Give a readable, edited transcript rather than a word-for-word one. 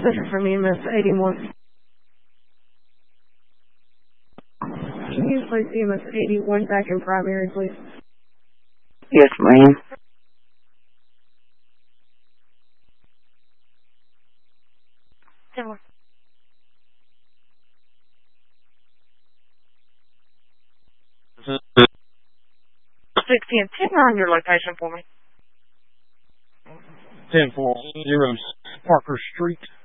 Center from EMS 81. Can you place EMS 81 back in primary, please? Yes, ma'am. Ten 16, 10 your location for me. 1040 Parker Street.